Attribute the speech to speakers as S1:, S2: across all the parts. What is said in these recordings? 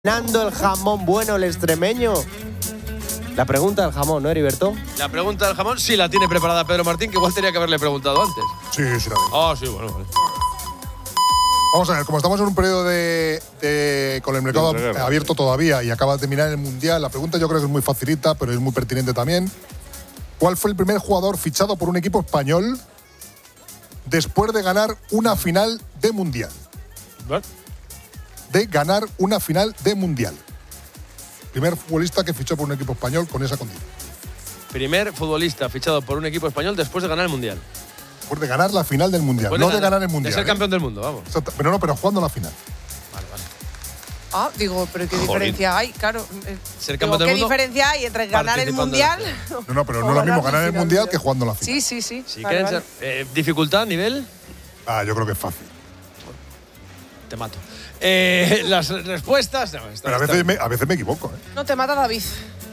S1: Nando el jamón bueno, el extremeño. La pregunta del jamón, ¿no, Heriberto?
S2: La pregunta del jamón sí la tiene preparada Pedro Martín, que igual tenía que haberle preguntado antes.
S3: Sí, sí la tengo.
S2: Ah, sí, bueno, vale.
S3: Vamos a ver, como estamos en un periodo con el mercado abierto todavía y acaba de terminar el Mundial, la pregunta yo creo que es muy facilita, pero es muy pertinente también. ¿Cuál fue el primer jugador fichado por un equipo español después de ganar una final de Mundial?
S2: ¿Vale?
S3: De ganar una final de Mundial. Primer futbolista que fichó por un equipo español con esa condición.
S2: Primer futbolista fichado por un equipo español después de ganar el Mundial.
S3: Después de ganar la final del Mundial, no de ganar el Mundial.
S2: De ser campeón del mundo, vamos.
S3: Exacto, pero jugando la final.
S2: Vale, vale.
S4: Ah, digo, pero ¿qué diferencia hay? Claro.
S2: Ser campeón del
S4: ¿Qué
S2: mundo,
S4: diferencia hay entre ganar el Mundial?
S3: No, pero no es lo mismo ganar el Mundial que jugando la final.
S4: Sí.
S2: Si
S4: Vale,
S2: quieren ser, ¿dificultad, nivel?
S3: Yo creo que es fácil.
S2: Te mato. Las respuestas… No,
S3: Pero a veces me equivoco.
S4: No te mata David.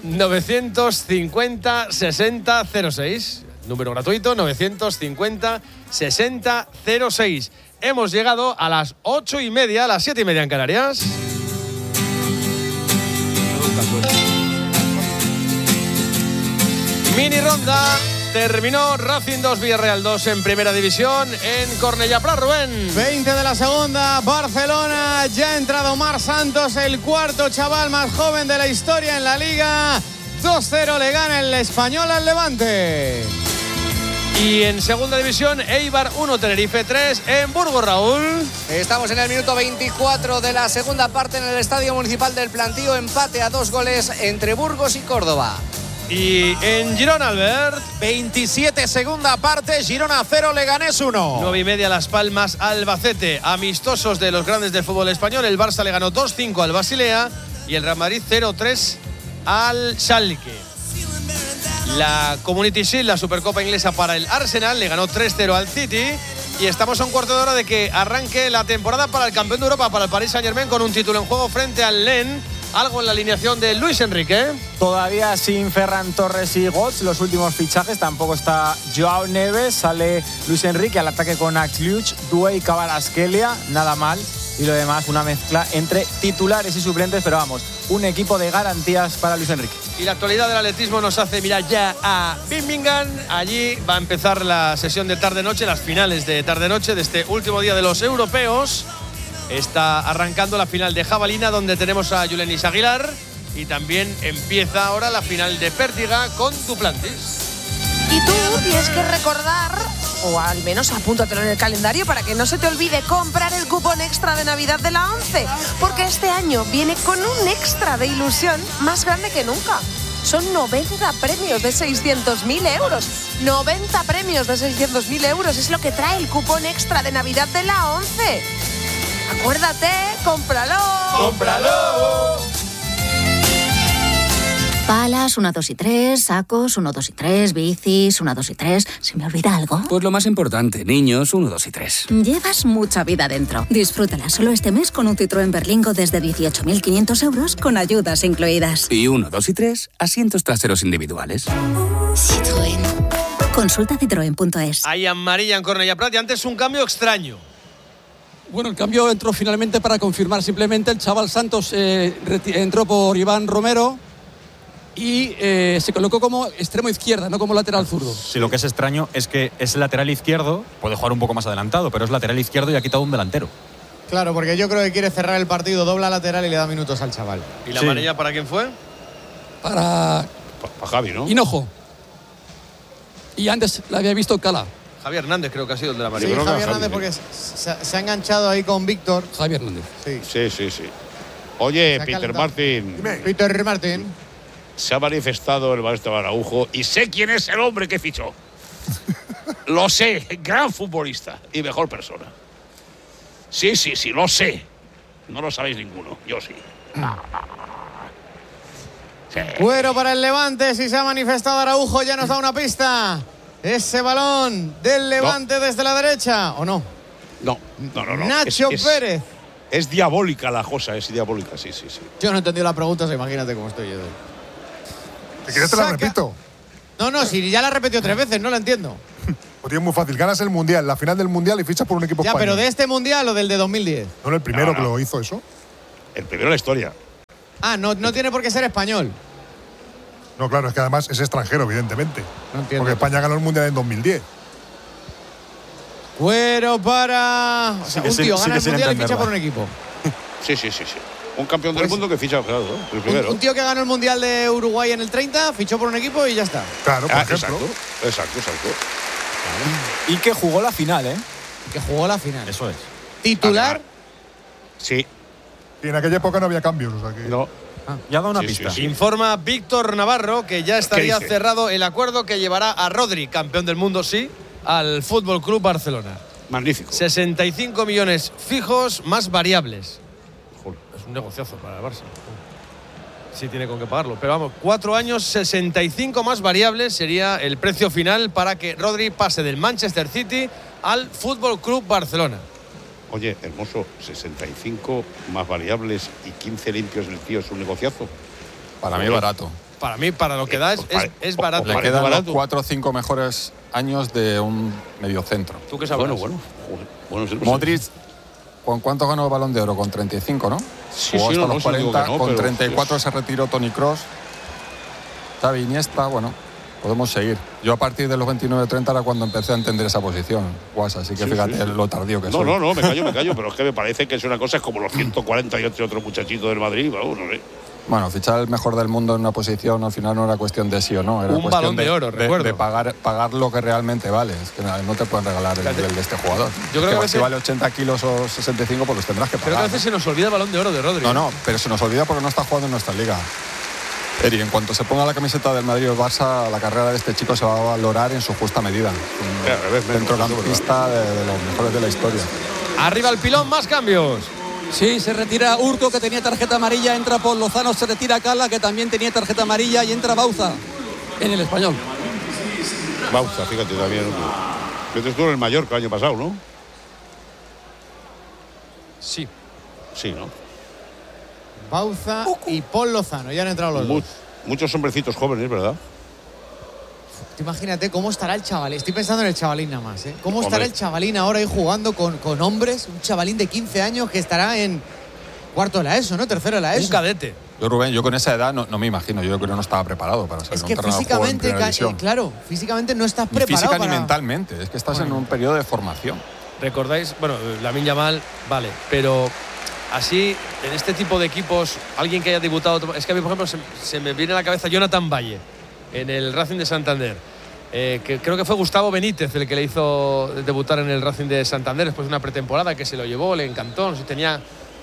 S2: 950 60 06. Número gratuito, 950 60 06. Hemos llegado a las 8:30, a las 7:30 en Canarias. Mini ronda. Terminó Racing 2, Villarreal 2 en Primera División en Cornellà Prat, Rubén.
S5: 20 de la segunda, Barcelona. Ya ha entrado Omar Santos, el cuarto chaval más joven de la historia en la Liga. 2-0 le gana el Español al Levante.
S2: Y en Segunda División, Eibar 1, Tenerife 3 en Burgos, Raúl.
S6: Estamos en el minuto 24 de la segunda parte en el Estadio Municipal del Plantío. Empate a 2 goles entre Burgos y Córdoba.
S2: Y en Girona, Albert.
S7: 27 segunda parte, Girona 0, Leganés 1.
S2: 9:30 Las Palmas, Albacete. Amistosos de los grandes del fútbol español. El Barça le ganó 2-5 al Basilea y el Real Madrid 0-3 al Schalke. La Community Shield, la Supercopa inglesa para el Arsenal, le ganó 3-0 al City. Y estamos a un cuarto de hora de que arranque la temporada para el campeón de Europa, para el Paris Saint-Germain, con un título en juego frente al Lens. Algo en la alineación de Luis Enrique.
S8: Todavía sin Ferran Torres y Götze, los últimos fichajes. Tampoco está Joao Neves. Sale Luis Enrique al ataque con Axliuch, Doué y Kvaratskhelia. Nada mal. Y lo demás, una mezcla entre titulares y suplentes. Pero vamos, un equipo de garantías para Luis Enrique.
S2: Y la actualidad del atletismo nos hace mirar ya a Birmingham. Allí va a empezar la sesión de tarde-noche, las finales de tarde-noche de este último día de los europeos. Está arrancando la final de jabalina, donde tenemos a Yulenis Aguilar, y también empieza ahora la final de pértiga con Duplantis.
S4: Y tú tienes que recordar, o al menos apúntatelo en el calendario para que no se te olvide, comprar el cupón extra de Navidad de la ONCE, porque este año viene con un extra de ilusión más grande que nunca. Son 90 premios de 600.000 euros. 90 premios de 600.000 euros es lo que trae el cupón extra de Navidad de la ONCE. Acuérdate, cómpralo.
S2: ¡Cómpralo!
S9: Palas, 1, 2 y 3, sacos, 1, 2 y 3, bicis, 1, 2 y 3. ¿Se me olvida algo?
S10: Pues lo más importante, niños, 1, 2 y 3.
S9: Llevas mucha vida dentro. Disfrútala solo este mes con un Citroën Berlingo desde 18.500 euros con ayudas incluidas.
S10: Y 1, 2 y 3, asientos traseros individuales.
S9: Citroën. Consulta citroen.es.
S2: Hay amarilla en Cornellà Prat y antes un cambio extraño.
S5: Bueno, el cambio entró finalmente para confirmar simplemente. El chaval Santos entró por Iván Romero y se colocó como extremo izquierda, no como lateral zurdo.
S11: Sí, lo que es extraño es que es lateral izquierdo, puede jugar un poco más adelantado, pero es lateral izquierdo y ha quitado un delantero.
S5: Claro, porque yo creo que quiere cerrar el partido, dobla lateral y le da minutos al chaval.
S2: ¿Y la amarilla para quién fue?
S5: Para
S7: Javi, ¿no?
S5: Hinojo. Y antes la había visto Cala.
S2: Javier Hernández creo que ha sido el de la amarilla.
S5: Sí, Javier Hernández, porque se ha enganchado ahí con Víctor. Javier Hernández.
S7: Sí. Oye, Peter Martin.
S5: Peter Martin.
S7: Se ha manifestado el maestro Araujo y sé quién es el hombre que fichó. Lo sé, gran futbolista y mejor persona. Sí, lo sé. No lo sabéis ninguno, yo sí.
S5: Cuero para el Levante, si se ha manifestado Araujo ya nos da una pista. Ese balón del Levante desde la derecha, ¿o no?
S7: No.
S5: Nacho Pérez.
S7: Es diabólica la cosa, es diabólica, sí.
S5: Yo no he entendido la pregunta, imagínate cómo estoy yo.
S3: Si quieres te la repito.
S5: No, si ya la repetido 3 veces, no la entiendo.
S3: Pues es muy fácil, ganas el Mundial, la final del Mundial y fichas por un equipo español.
S5: Ya, pero ¿de este Mundial o del de 2010?
S3: ¿No era el primero que lo hizo eso?
S7: El primero en la historia.
S6: No tiene por qué ser español.
S3: No, claro, es que además es extranjero, evidentemente.
S6: No entiendo.
S3: Porque España ganó el Mundial en 2010.
S6: Cuero para… O sea, un tío gana el Mundial y ficha por un equipo.
S7: Sí. Un campeón del mundo que ficha, claro, el primero.
S6: Un tío que ganó el Mundial de Uruguay en el 30, fichó por un equipo y ya está.
S3: Claro, por ejemplo.
S7: Exacto.
S8: Y que jugó la final, ¿eh?
S6: Que jugó la final.
S11: Eso es.
S6: ¿Titular?
S7: Sí.
S3: Y en aquella época no había cambios, o sea que…
S7: No.
S11: Ya da una pista.
S2: Sí. Informa Víctor Navarro que ya estaría cerrado el acuerdo que llevará a Rodri, campeón del mundo, sí, al Fútbol Club Barcelona.
S7: Magnífico.
S2: 65 millones fijos más variables. Es un negociazo para el Barça. Sí tiene con qué pagarlo. Pero vamos, 4 años, 65 más variables sería el precio final para que Rodri pase del Manchester City al Fútbol Club Barcelona.
S7: Oye, hermoso, 65 más variables y 15 limpios el tío, es un negociazo.
S12: Para mí es barato.
S2: Para mí, para lo que da, es barato.
S12: Le quedan los 4 o 5 mejores años de un mediocentro.
S2: ¿Tú qué sabes?
S7: Bueno,
S12: Modric, ¿con cuánto ganó el Balón de Oro? Con 35, ¿no? Jugó hasta los 40, con 34 se retiró Toni Kroos. Xavi, Iniesta, bueno, podemos seguir. Yo a partir de los 29-30 era cuando empecé a entender esa posición, Guasa, así que fíjate lo tardío que soy.
S7: No, me callo, pero es que me parece que es una cosa, es como los 148 otros muchachitos del Madrid, no sé.
S12: Bueno, fichar el mejor del mundo en una posición al final no era cuestión de sí o no, era
S2: un
S12: cuestión
S2: Balón de Oro, recuerdo.
S12: de pagar lo que realmente vale. Es que no te pueden regalar el nivel de este jugador.
S2: Yo creo que
S12: si vale 80 kilos o 65, pues los tendrás que pagar.
S2: Creo que a veces se nos olvida el Balón de Oro de Rodri.
S12: No, pero se nos olvida porque no está jugando en nuestra liga. Eri, en cuanto se ponga la camiseta del Madrid o el Barça, la carrera de este chico se va a valorar en su justa medida. Un centrocampista de los mejores de la historia.
S2: Arriba el pilón, más cambios.
S5: Sí, se retira Urco, que tenía tarjeta amarilla, entra Paul Lozano, se retira Cala, que también tenía tarjeta amarilla, y entra Bauza en el Español.
S7: Bauza, fíjate también. Que estuvo en el Mallorca el año pasado, ¿no?
S2: Sí,
S7: ¿no?
S6: Bauza y Paul Lozano, ya han entrado los dos.
S7: Muchos hombrecitos jóvenes, ¿verdad?
S6: Imagínate cómo estará el chavalín. Estoy pensando en el chavalín nada más, ¿eh? ¿Cómo estará el chavalín ahora ahí jugando con hombres? Un chavalín de 15 años que estará en cuarto de la ESO, ¿no? Tercero de la ESO.
S2: Un cadete.
S12: Yo, Rubén, con esa edad no me imagino. Yo creo que no estaba preparado para ser
S6: es
S12: un
S6: que
S12: entrenador de juego en primera división.
S6: claro, físicamente no estás
S12: Ni
S6: preparado
S12: física ni mentalmente. Es que estás en un periodo de formación.
S2: ¿Recordáis? Bueno, Lamine Yamal, vale, pero así, en este tipo de equipos, alguien que haya debutado… Es que a mí, por ejemplo, se me viene a la cabeza Jonathan Valle, en el Racing de Santander. Que creo que fue Gustavo Benítez el que le hizo debutar en el Racing de Santander después de una pretemporada, que se lo llevó, le encantó. No sé, tenía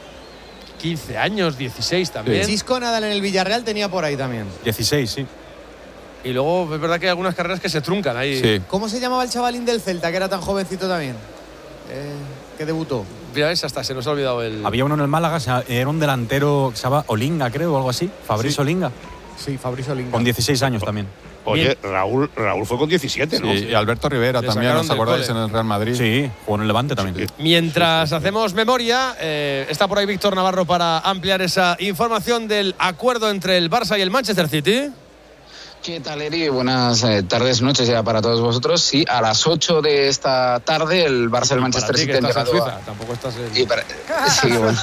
S2: 15 años, 16 también.
S6: Chisco Nadal en el Villarreal tenía por ahí también.
S11: 16, sí.
S2: Y luego es verdad que hay algunas carreras que se truncan ahí.
S12: Sí.
S6: ¿Cómo se llamaba el chavalín del Celta, que era tan jovencito también? Que debutó.
S2: Mira, hasta se nos ha olvidado el…
S11: Había uno en el Málaga, era un delantero que se llama Olinga, creo, o algo así. Fabricio Olinga.
S6: Sí, Fabricio Olinga.
S11: Con 16 años también.
S7: Oye, Raúl fue con 17, ¿no?
S12: Sí, y Alberto Rivera también, ¿os acordáis? En el Real Madrid.
S11: Sí, jugó en el Levante también.
S2: Mientras hacemos memoria, está por ahí Víctor Navarro para ampliar esa información del acuerdo entre el Barça y el Manchester City.
S13: ¿Qué tal, Eri? Buenas tardes, noches ya para todos vosotros. Sí, a las 8 de esta tarde el Barça y el Manchester City han llegado
S2: Tampoco estás en…
S13: Sí, bueno.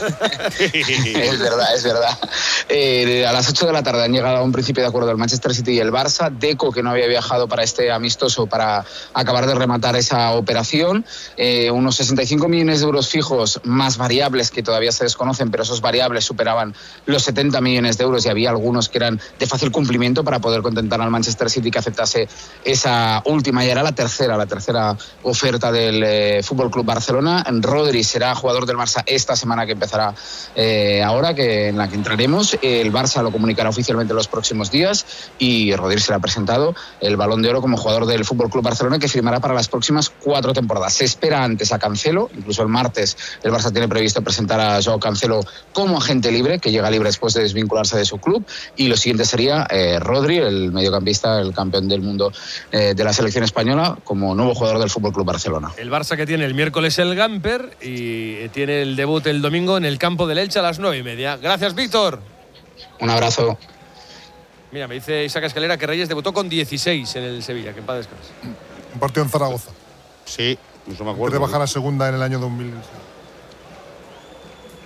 S13: es verdad. A las 8 de la tarde han llegado a un principio de acuerdo el Manchester City y el Barça. Deco, que no había viajado para este amistoso para acabar de rematar esa operación. Unos 65 millones de euros fijos más variables que todavía se desconocen, pero esos variables superaban los 70 millones de euros y había algunos que eran de fácil cumplimiento para poder contentar al Manchester City que aceptase esa última. Y era la tercera oferta del Fútbol Club Barcelona. Rodri será jugador del Barça esta semana que empezará ahora, en la que entraremos. El Barça lo comunicará oficialmente en los próximos días y Rodri será presentado el Balón de Oro como jugador del Fútbol Club Barcelona, que firmará para las próximas 4 temporadas. Se espera antes a Cancelo, incluso el martes el Barça tiene previsto presentar a Joao Cancelo como agente libre, que llega libre después de desvincularse de su club, y lo siguiente sería Rodri, el mediocampista, el campeón del mundo de la selección española, como nuevo jugador del Fútbol Club Barcelona.
S2: El Barça, que tiene el miércoles el Gamper y tiene el debut el domingo en el campo del Elche a las 9:30. Gracias, Víctor.
S13: Un abrazo.
S2: Mira, me dice Isaac Escalera que Reyes debutó con 16 en el Sevilla, que en paz descanse.
S3: Un partido en Zaragoza.
S7: Sí, eso me acuerdo.
S3: Antes de bajar a segunda en el año 2000.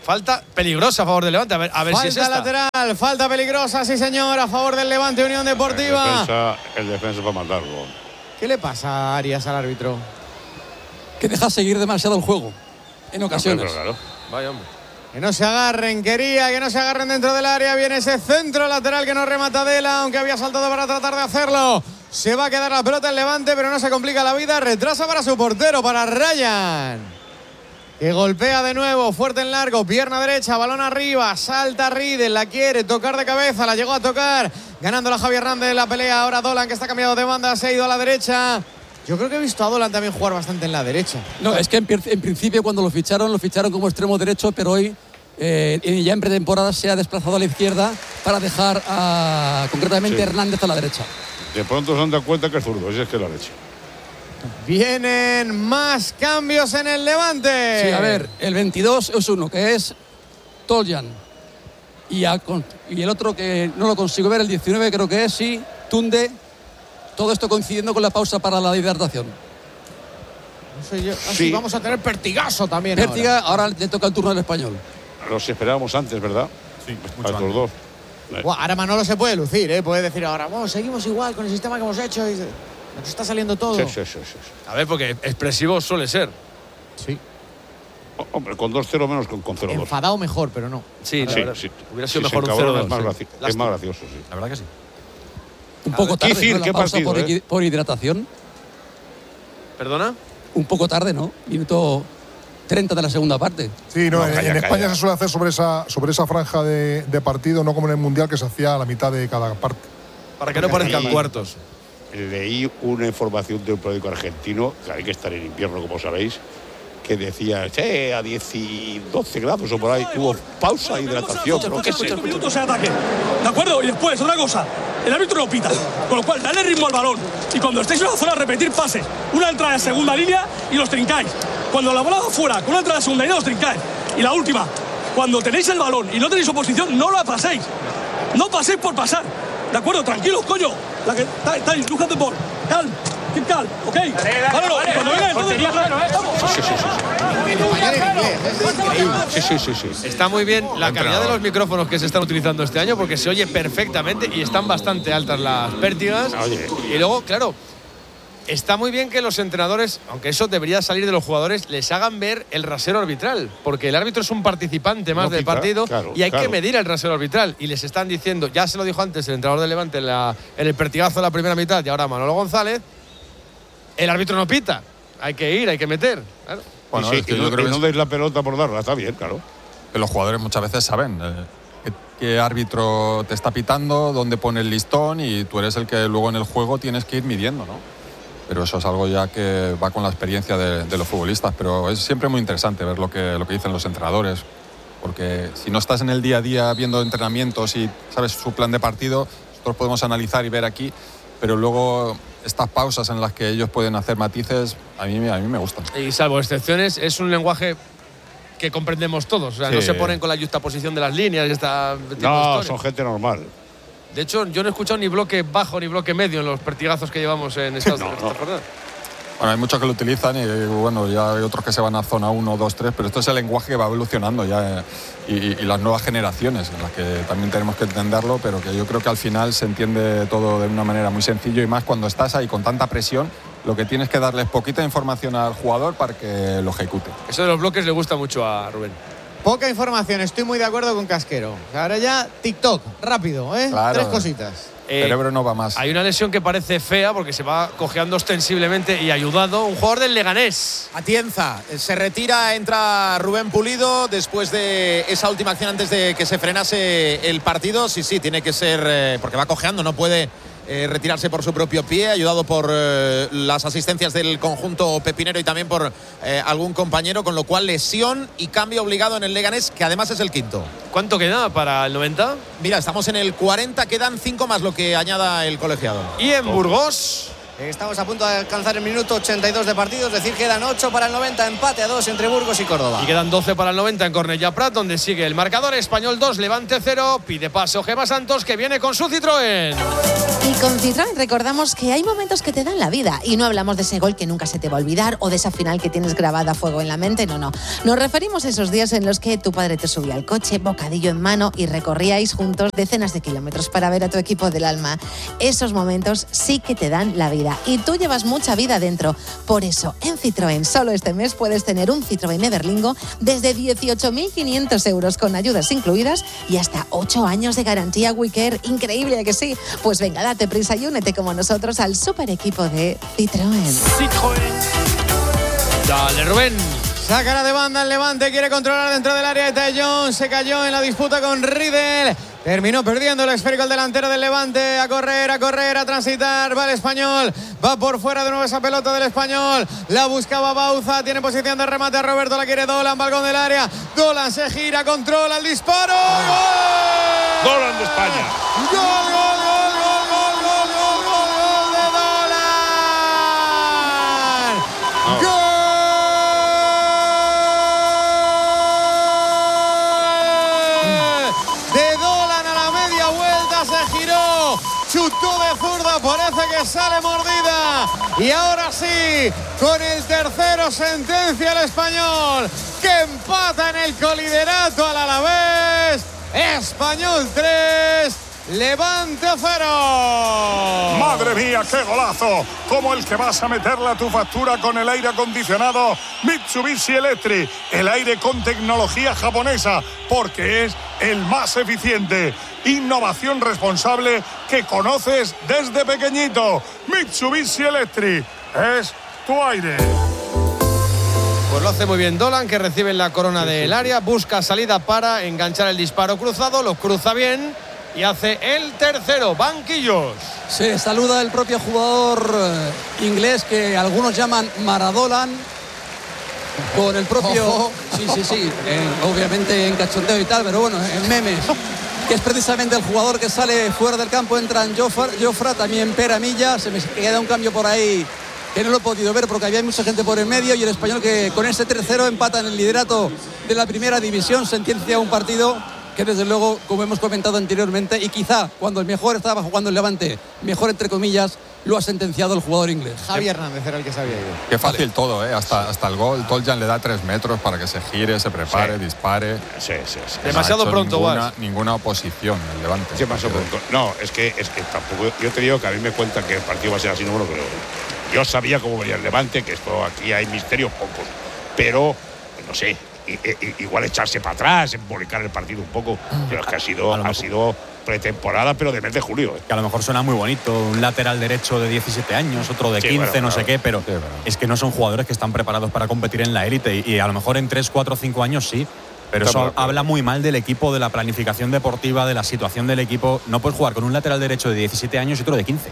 S2: Falta peligrosa a favor del Levante. A ver si es esta.
S6: Falta lateral, falta peligrosa, sí señor, a favor del Levante Unión Deportiva.
S7: El defensa va a mandarlo.
S6: ¿Qué le pasa a Arias al árbitro?
S5: Que deja seguir demasiado el juego en ocasiones.
S7: Claro.
S2: Vaya hombre.
S6: Que no se agarren, que no se agarren dentro del área. Viene ese centro lateral que no remata Dela, aunque había saltado para tratar de hacerlo. Se va a quedar la pelota en Levante, pero no se complica la vida. Retrasa para su portero, para Ryan. Que golpea de nuevo, fuerte en largo, pierna derecha, balón arriba, salta Riedel, la quiere tocar de cabeza, la llegó a tocar, ganando la Javier Hernández en la pelea. Ahora Dolan, que está cambiado de banda, se ha ido a la derecha. Yo creo que he visto a Dolan también jugar bastante en la derecha.
S5: No, es que en principio cuando lo ficharon como extremo derecho, pero hoy ya en pretemporada se ha desplazado a la izquierda para dejar concretamente Hernández a la derecha.
S7: De pronto se han dado cuenta que es zurdo, ese es que lo han hecho.
S6: Vienen más cambios en el Levante.
S5: Sí, a ver, el 22 es uno, que es Toljan. Y el otro que no lo consigo ver, el 19 creo que es, sí, Tunde. Todo esto coincidiendo con la pausa para la hidratación.
S6: No sé yo.
S7: Sí.
S6: Vamos a tener Pertigaso también.
S5: Pértiga, ahora le toca el turno al español.
S7: Los esperábamos antes, ¿verdad?
S11: Sí,
S7: a estos dos.
S6: Ahora Manolo se puede lucir, puede decir ahora, bueno, seguimos igual con el sistema que hemos hecho. Y nos está saliendo todo.
S7: Sí.
S2: A ver, porque expresivo suele ser.
S6: Sí.
S7: Hombre, con 2-0 menos con 0-2.
S6: Enfadado mejor, pero no.
S2: Sí. Hubiera sido mejor un 0-2.
S7: Es más gracioso, sí.
S11: La verdad que sí.
S5: Un poco tarde,
S7: Kicir,
S5: ¿no?
S7: ¿qué
S5: pausa
S7: partido,
S5: por hidratación.
S2: ¿Perdona?
S5: Un poco tarde, ¿no? Minuto 30 de la segunda parte.
S3: Sí, en España se suele hacer sobre esa franja de partido, no como en el Mundial, que se hacía a la mitad de cada parte.
S2: Para que no parezcan cuartos.
S7: Leí una información de un periódico argentino, que hay que estar en invierno, como sabéis, que decía, a 10 y 12 grados o por ahí, hubo pausa, hidratación.
S14: Escucha, minutos de ataque. ¿De acuerdo? Y después, otra cosa, el árbitro no pita. Con lo cual, dale ritmo al balón. Y cuando estéis en la zona, repetir pases. Una entrada de segunda línea y los trincáis. Cuando la bola va fuera, con una entrada de segunda línea, los trincáis. Y la última, cuando tenéis el balón y no tenéis oposición, no la paséis. No paséis por pasar. ¿De acuerdo? Tranquilos, coño. La que estáis, look at the ball. Calm. Keep calm, ¿ok? Vale, no. Y cuando venga, entonces...
S7: Sí.
S2: Está muy bien la calidad de los micrófonos que se están utilizando este año, porque se oye perfectamente y están bastante altas las pértigas.
S7: Oye.
S2: Y luego, claro, está muy bien que los entrenadores, aunque eso debería salir de los jugadores, les hagan ver el rasero arbitral, porque el árbitro es un participante más del partido, y hay que medir el rasero arbitral. Y les están diciendo, ya se lo dijo antes el entrenador del Levante en el Pertigazo de la primera mitad, y ahora Manolo González, el árbitro no pita, hay que ir, hay que meter. Claro.
S12: Bueno,
S7: es que yo creo que no deis la pelota por darla, está bien, claro.
S12: Que los jugadores muchas veces saben qué árbitro te está pitando, dónde pone el listón, y tú eres el que luego en el juego tienes que ir midiendo, ¿no? Pero eso es algo ya que va con la experiencia de los futbolistas. Pero es siempre muy interesante ver lo que dicen los entrenadores, porque si no estás en el día a día viendo entrenamientos y sabes su plan de partido, nosotros podemos analizar y ver aquí, pero luego estas pausas en las que ellos pueden hacer matices, a mí me gustan.
S2: Y salvo excepciones, es un lenguaje que comprendemos todos. O sea, no se ponen con la justaposición de las líneas.
S7: No, son gente normal.
S2: De hecho, yo no he escuchado ni bloque bajo ni bloque medio en los pertigazos que llevamos en esta jornada.
S12: Bueno, hay muchos que lo utilizan y bueno, ya hay otros que se van a zona 1, 2, 3, pero esto es el lenguaje que va evolucionando ya y las nuevas generaciones, en las que también tenemos que entenderlo, pero que yo creo que al final se entiende todo de una manera muy sencilla, y más cuando estás ahí con tanta presión, lo que tienes que darle es poquita información al jugador para que lo ejecute.
S2: Eso de los bloques le gusta mucho a Rubén.
S6: Poca información, estoy muy de acuerdo con Casquero. Ahora ya TikTok, rápido,
S12: Claro.
S6: 3 cositas.
S12: El cerebro no va más.
S2: Hay una lesión que parece fea porque se va cojeando ostensiblemente y ayudado. Un jugador del Leganés.
S15: Atienza, se retira, entra Rubén Pulido después de esa última acción antes de que se frenase el partido. Sí, tiene que ser, porque va cojeando, no puede retirarse por su propio pie, ayudado por las asistencias del conjunto pepinero y también por algún compañero, con lo cual lesión y cambio obligado en el Leganés, que además es el quinto.
S2: ¿Cuánto queda para el 90?
S15: Mira, estamos en el 40, quedan 5 más lo que añada el colegiado.
S2: ¿Y en Burgos?
S16: Estamos a punto de alcanzar el minuto 82 de partido, es decir, quedan 8 para el 90, empate a 2 entre Burgos y Córdoba.
S2: Y quedan 12 para el 90 en Cornellà Prat, donde sigue el marcador. Español 2, Levante 0, pide paso Gemma Santos, que viene con su Citroën.
S17: Y con Citroën recordamos que hay momentos que te dan la vida y no hablamos de ese gol que nunca se te va a olvidar o de esa final que tienes grabada a fuego en la mente, no. Nos referimos a esos días en los que tu padre te subía al coche, bocadillo en mano y recorríais juntos decenas de kilómetros para ver a tu equipo del alma. Esos momentos sí que te dan la vida y tú llevas mucha vida dentro. Por eso, en Citroën, solo este mes puedes tener un Citroën Everlingo desde 18.500 euros con ayudas incluidas y hasta 8 años de garantía WeCare. Increíble, ¿a que sí? Pues venga, date prisa y únete como nosotros al super equipo de Citroën.
S2: Dale, Rubén.
S6: Sacará de banda el Levante, quiere controlar dentro del área de Tellón, se cayó en la disputa con Riedel. Terminó perdiendo el esférico el delantero del Levante. A correr, a transitar. Va el Español. Va por fuera de nuevo esa pelota del Español. La buscaba Bauza. Tiene posición de remate a Roberto. La quiere Dolan. Balcón del área. Dolan se gira, controla el disparo. ¡Gol!
S7: Dolan de España.
S6: ¡Gol, gol, gol, gol, gol, gol, gol, gol, gol de Dolan! ¡Gol! Chutó de zurda, parece que sale mordida. Y ahora sí, con el tercero sentencia el Español, que empata en el coliderato al Alavés. Español 3, Levante 0.
S18: ¡Madre mía, qué golazo! Como el que vas a meterle a tu factura con el aire acondicionado Mitsubishi Electric. El aire con tecnología japonesa, porque es el más eficiente. Innovación responsable que conoces desde pequeñito. Mitsubishi Electric es tu aire.
S2: Pues lo hace muy bien Dolan, que recibe en la corona del área, busca salida para enganchar el disparo cruzado, lo cruza bien y hace el tercero. Banquillos.
S5: Se saluda el propio jugador inglés que algunos llaman Maradolan, con el propio... Sí, obviamente en cachondeo y tal, pero bueno, en memes. Que es precisamente el jugador que sale fuera del campo. Entran Jofra, también Pera Milla. Se me queda un cambio por ahí que no lo he podido ver porque había mucha gente por el medio, y el Español que con ese tercero empata en el liderato de la primera división, sentencia un partido que desde luego, como hemos comentado anteriormente, y quizá cuando el mejor estaba jugando el Levante, mejor entre comillas, lo ha sentenciado el jugador inglés.
S6: Javi Hernández era el que se había ido.
S12: Qué fácil todo, ¿eh? Hasta el gol. Toljan le da 3 metros para que se gire, se prepare, dispare.
S7: Sí.
S2: Demasiado pronto,
S12: ninguna oposición el Levante.
S7: Demasiado pronto. No, es que tampoco. Yo te digo que a mí me cuentan que el partido va a ser así, no me lo creo. Yo sabía cómo venía el Levante, que esto aquí hay misterios pocos. Pero, no sé, igual echarse para atrás, embolicar el partido un poco. Pero es que ha sido pretemporada, pero de mes de julio.
S11: Que a lo mejor suena muy bonito, un lateral derecho de 17 años, otro de 15, no sé qué, pero es que no son jugadores que están preparados para competir en la élite, y a lo mejor en 3, 4, 5 años sí, pero eso habla muy mal del equipo, de la planificación deportiva, de la situación del equipo. No puedes jugar con un lateral derecho de 17 años y otro de 15.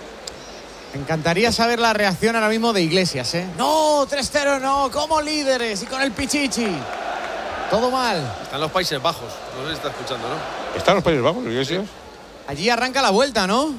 S6: Me encantaría saber la reacción ahora mismo de Iglesias, ¿eh? No, 3-0, no, como líderes y con el Pichichi. Todo mal.
S2: Están los Países Bajos, no se está escuchando, ¿no?
S7: ¿Están los Países Bajos, Iglesias?
S6: Allí arranca la vuelta, ¿no?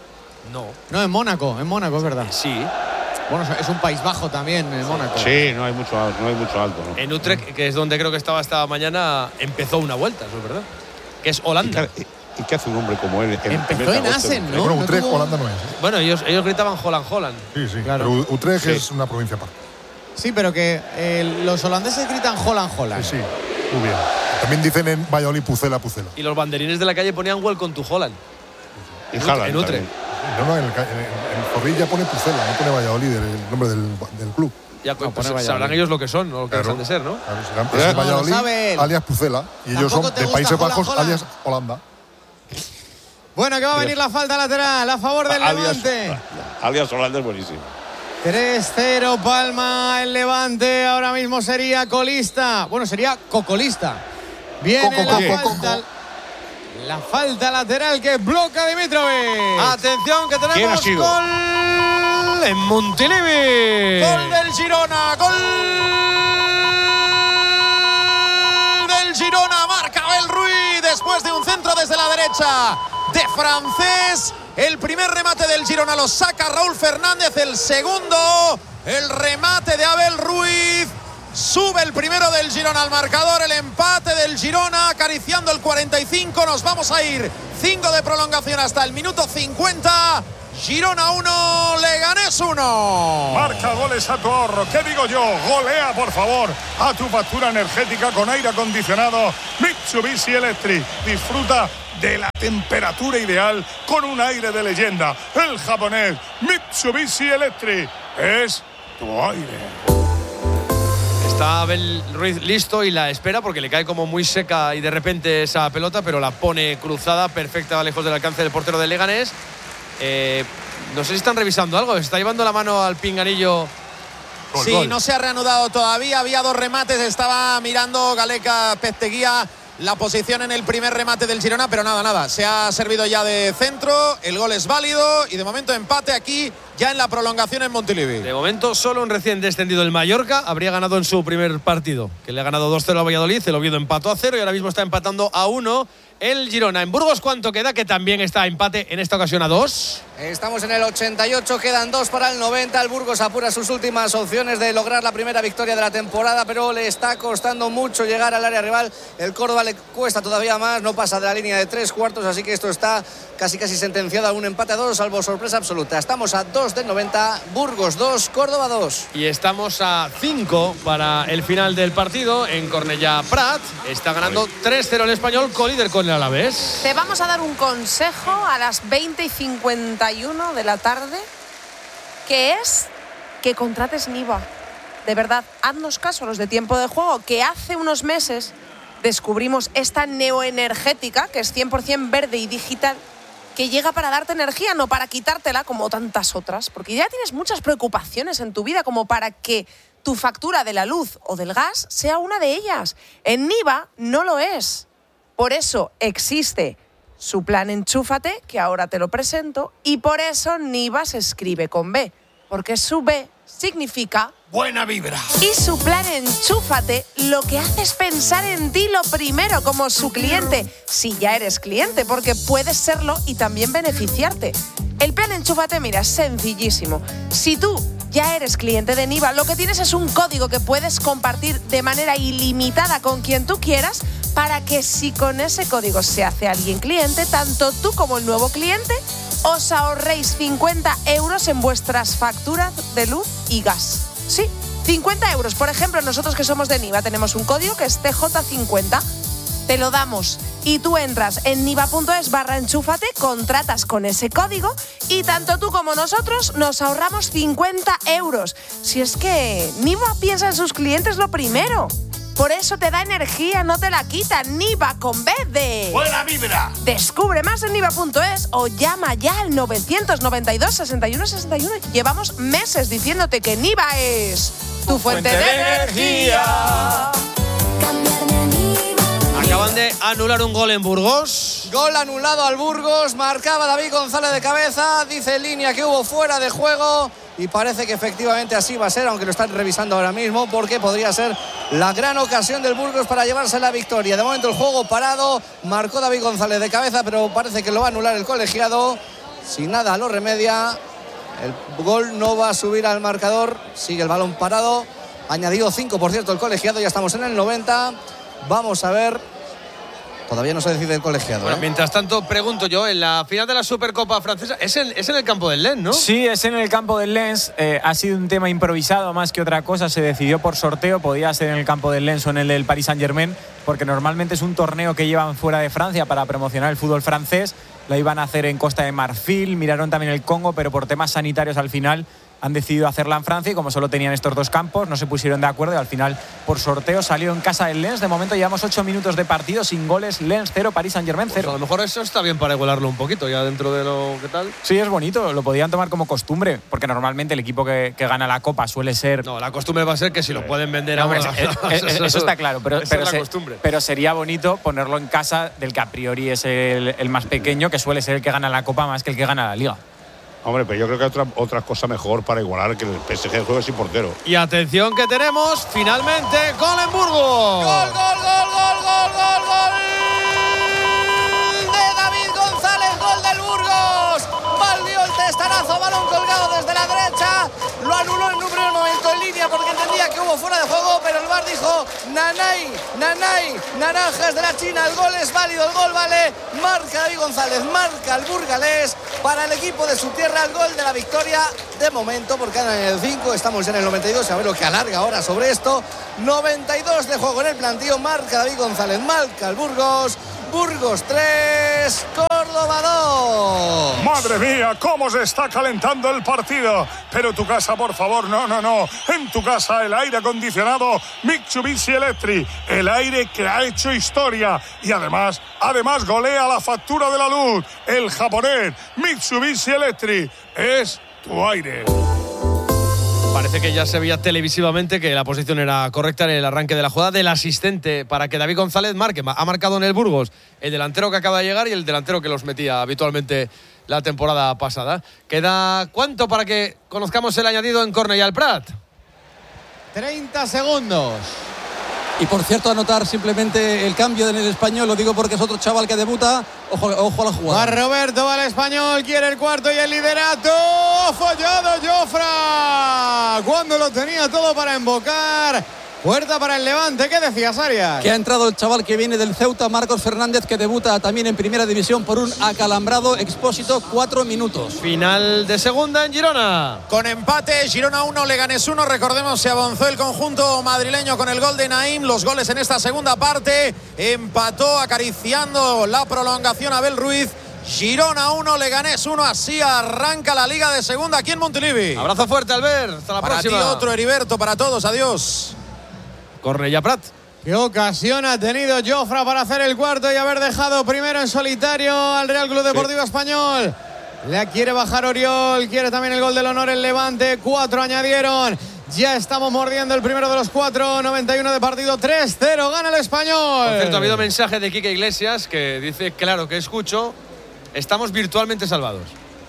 S6: No, en Mónaco, es verdad.
S2: Sí.
S6: Bueno, es un país bajo también, en Mónaco.
S7: Sí, no hay mucho alto. ¿No?
S2: En Utrecht, que es donde creo que estaba esta mañana, empezó una vuelta, eso es verdad. Que es Holanda.
S7: ¿Y qué hace un hombre como él?
S6: Empezó en Assen, ¿no?
S3: Bueno, Utrecht, Holanda no es.
S2: Bueno, ellos gritaban Holland.
S3: Sí, claro. Pero Utrecht es una provincia aparte.
S6: Sí, pero que los holandeses gritan Holland.
S3: Sí, muy bien. También dicen en Valladolid Pucela.
S2: Y los banderines de la calle ponían Welcome to Holland.
S7: En
S2: Utrecht.
S3: No, en Zorrilla pone Pucela, no pone Valladolid el nombre del club.
S2: Ya, pues sabrán ellos lo que son, o lo que dejan de ser, ¿no?
S3: Claro, Valladolid, alias Pucela, y ellos son de Países Bajos, alias Holanda.
S6: Bueno, que va a venir la falta lateral a favor del Levante.
S7: Alias Holanda es buenísimo.
S6: 3-0 Palma el Levante. Ahora mismo sería colista. Bueno, sería cocolista. Viene la falta lateral que bloca Dimitrovic.
S2: Atención, que tenemos gol en Montilivi.
S15: Gol del Girona. Gol del Girona. Marca Abel Ruiz después de un centro desde la derecha de Francés. El primer remate del Girona lo saca Raúl Fernández. El segundo, el remate de Abel Ruiz. Sube el primero del Girona al marcador, el empate del Girona, acariciando el 45. Nos vamos a ir 5 de prolongación hasta el minuto 50. Girona 1, Leganés 1.
S18: Marca goles a tu ahorro. ¿Qué digo yo? Golea, por favor, a tu factura energética con aire acondicionado Mitsubishi Electric. Disfruta de la temperatura ideal con un aire de leyenda. El japonés Mitsubishi Electric es tu aire.
S2: Está Abel Ruiz listo y la espera porque le cae como muy seca y de repente esa pelota, pero la pone cruzada, perfecta, lejos del alcance del portero del Leganés. No sé si están revisando algo. ¿Se está llevando la mano al pinganillo?
S15: Sí, no se ha reanudado todavía. Había 2 remates. Estaba mirando Galeca Pezteguía la posición en el primer remate del Girona, pero nada. Se ha servido ya de centro. El gol es válido y de momento empate aquí ya en la prolongación en Montilivi.
S2: De momento solo un recién descendido, el Mallorca, habría ganado en su primer partido, que le ha ganado 2-0 al Valladolid. El Oviedo empató a 0 y ahora mismo está empatando a 1 el Girona. En Burgos, ¿cuánto queda? Que también está empate en esta ocasión a 2.
S16: Estamos en el 88, quedan 2 para el 90. El Burgos apura sus últimas opciones de lograr la primera victoria de la temporada, pero le está costando mucho llegar al área rival. El Córdoba le cuesta todavía más, no pasa de la línea de 3 cuartos, así que esto está casi sentenciado a un empate a 2, salvo sorpresa absoluta. Estamos a 2 del 90, Burgos 2, Córdoba 2.
S2: Y estamos a 5 para el final del partido en Cornellà Prat. Está ganando 3-0 el Español, colíder con el Alavés.
S4: Te vamos a dar un consejo a las 20:51 de la tarde, que es que contrates Niva. De verdad, haznos caso a los de Tiempo de Juego, que hace unos meses descubrimos esta neoenergética, que es 100% verde y digital, que llega para darte energía, no para quitártela como tantas otras, porque ya tienes muchas preocupaciones en tu vida como para que tu factura de la luz o del gas sea una de ellas. En Niva no lo es. Por eso existe su plan Enchúfate, que ahora te lo presento, y por eso Niva se escribe con B, porque su B significa
S7: buena vibra.
S4: Y su plan Enchúfate lo que hace es pensar en ti lo primero como su cliente, si ya eres cliente, porque puedes serlo y también beneficiarte. El plan Enchúfate, mira, es sencillísimo. Si tú ya eres cliente de Niva, lo que tienes es un código que puedes compartir de manera ilimitada con quien tú quieras, para que si con ese código se hace alguien cliente, tanto tú como el nuevo cliente os ahorréis 50 euros en vuestras facturas de luz y gas. Sí, 50 euros. Por ejemplo, nosotros que somos de Niva tenemos un código que es TJ50. Te lo damos y tú entras en niva.es/enchúfate, contratas con ese código y tanto tú como nosotros nos ahorramos 50 euros. Si es que Niva piensa en sus clientes lo primero. Por eso te da energía, no te la quita. Niva con B de
S7: buena vibra.
S4: Descubre más en niva.es o llama ya al 992 61 61. Llevamos meses diciéndote que Niva es tu fuente de energía.
S2: Acaban de anular un gol en Burgos.
S16: Gol anulado al Burgos, marcaba David González de cabeza, dice en línea que hubo fuera de juego y parece que efectivamente así va a ser, aunque lo están revisando ahora mismo, porque podría ser la gran ocasión del Burgos para llevarse la victoria. De momento el juego parado, marcó David González de cabeza, pero parece que lo va a anular el colegiado. Si nada lo remedia, el gol no va a subir al marcador, sigue el balón parado. Añadido 5, por cierto, el colegiado, ya estamos en el 90. Vamos a ver. Todavía no se decide el colegiado.
S2: Bueno, mientras tanto, pregunto yo, en la final de la Supercopa francesa, es en el campo del Lens, ¿no?
S8: Sí, es en el campo del Lens. Ha sido un tema improvisado más que otra cosa. Se decidió por sorteo. Podía ser en el campo del Lens o en el del Paris Saint-Germain, porque normalmente es un torneo que llevan fuera de Francia para promocionar el fútbol francés. Lo iban a hacer en Costa de Marfil, miraron también el Congo, pero por temas sanitarios al final han decidido hacerla en Francia y como solo tenían estos dos campos no se pusieron de acuerdo y al final por sorteo salió en casa del Lens. De momento llevamos 8 minutos de partido sin goles. Lens 0, Paris Saint-Germain 0.
S2: Pues a lo mejor eso está bien para igualarlo un poquito ya dentro de lo que tal.
S8: Sí, es bonito, lo podían tomar como costumbre, porque normalmente el equipo que gana la Copa suele ser...
S2: No, la costumbre va a ser que si lo pueden vender
S8: no,
S2: ahora...
S8: Eso está claro,
S2: costumbre.
S8: Pero sería bonito ponerlo en casa del que a priori es el más pequeño, que suele ser el que gana la Copa más que el que gana la Liga.
S7: Hombre, pero yo creo que hay otra cosa mejor para igualar, que el PSG juegue sin portero.
S2: Y atención que tenemos, finalmente, gol en Burgos.
S16: ¡Gol, gol, gol, gol, gol, gol, gol! De David González, gol del Burgos. Volvió el testarazo, balón colgado desde la derecha. Lo anuló en un primer momento en línea porque entendía que hubo fuera de juego, pero el VAR dijo Nanay, naranjas de la China, el gol es válido, el gol vale, marca David González, marca el burgalés para el equipo de su tierra, el gol de la victoria de momento, porque andan en el 5, estamos ya en el 92, a ver lo que alarga ahora sobre esto. 92 de juego en el plantío, marca David González, marca el Burgos 3, Córdoba 2.
S18: Madre mía, cómo se está calentando el partido. Pero tu casa, por favor, no. En tu casa el aire acondicionado Mitsubishi Electric, el aire que ha hecho historia y además golea la factura de la luz. El japonés Mitsubishi Electric es tu aire.
S2: Parece que ya se veía televisivamente que la posición era correcta en el arranque de la jugada del asistente para que David González marque. Ha marcado en el Burgos el delantero que acaba de llegar y el delantero que los metía habitualmente la temporada pasada. ¿Queda cuánto para que conozcamos el añadido en Cornellà al Prat?
S6: 30 segundos.
S5: Y por cierto, anotar simplemente el cambio en el Español, lo digo porque es otro chaval que debuta. Ojo a la jugada.
S6: Va Roberto, va el Español, quiere el cuarto y el liderato. Fallado Jofra. Cuando lo tenía todo para embocar. Puerta para el Levante. ¿Qué decías, Arias?
S5: Que ha entrado el chaval que viene del Ceuta, Marcos Fernández, que debuta también en Primera División por un acalambrado Expósito, 4 minutos.
S2: Final de segunda en Girona.
S15: Con empate, Girona 1, Leganés 1. Recordemos, se avanzó el conjunto madrileño con el gol de Naim. Los goles en esta segunda parte. Empató acariciando la prolongación Abel Ruiz. Girona 1, Leganés 1. Así arranca la Liga de Segunda aquí en Montilivi.
S2: Abrazo fuerte, Albert. Hasta la próxima.
S15: Para ti otro, Heriberto. Para todos. Adiós.
S2: Cornellà Prat.
S6: Qué ocasión ha tenido Jofra para hacer el cuarto y haber dejado primero en solitario al Real Club Deportivo Español. La quiere bajar Oriol, quiere también el gol del honor el Levante. 4 añadieron. Ya estamos mordiendo el primero de los 4. 91 de partido, 3-0. Gana el Español.
S2: Por cierto, ha habido mensaje de Quique Iglesias que dice, claro que escucho, estamos virtualmente salvados.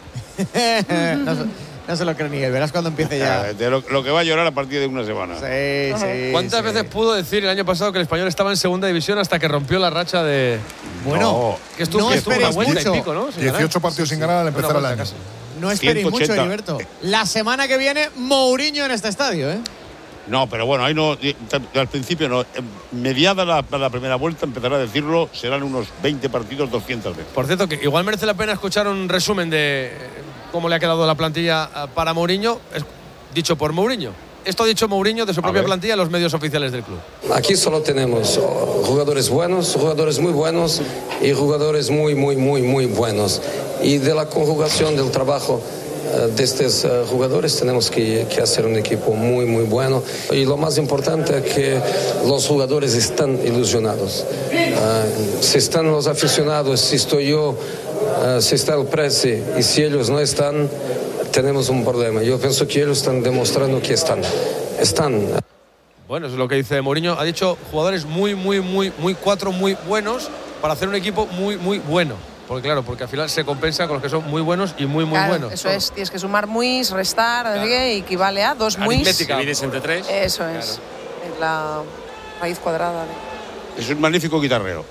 S6: No se lo cree ni él, verás cuando empiece ya.
S7: De lo que va a llorar a partir de una semana.
S6: Sí.
S2: ¿Cuántas veces pudo decir el año pasado que el Español estaba en segunda división hasta que rompió la racha de...
S6: Bueno,
S2: que estuvo una vuelta y pico, ¿no?
S3: 18 partidos sin ganar al empezar el año.
S6: No esperéis mucho, Heriberto. La semana que viene, Mourinho en este estadio, ¿eh?
S7: No, pero bueno, ahí no, al principio no. Mediada la primera vuelta, empezará a decirlo, serán unos 20 partidos, 200 veces.
S2: Por cierto, que igual merece la pena escuchar un resumen de cómo le ha quedado la plantilla para Mourinho, dicho por Mourinho. Esto ha dicho Mourinho de su propia plantilla en los medios oficiales del club.
S19: Aquí solo tenemos jugadores buenos, jugadores muy buenos y jugadores muy buenos. Y de la conjugación del trabajo de estos jugadores tenemos que hacer un equipo muy bueno. Y lo más importante es que los jugadores están ilusionados. Si están los aficionados, si estoy yo, si está el presi y si ellos no están, tenemos un problema. Yo pienso que ellos están demostrando que están.
S2: Bueno, eso es lo que dice Mourinho. Ha dicho jugadores muy buenos para hacer un equipo muy bueno. Porque claro, porque al final se compensa con los que son muy buenos y muy buenos.
S4: Eso es, tienes que sumar muis, restar, y equivale a 2 muis.
S2: Aritmética.
S11: Divides entre 3.
S4: Eso es. Es la raíz cuadrada.
S7: Es un magnífico guitarrero.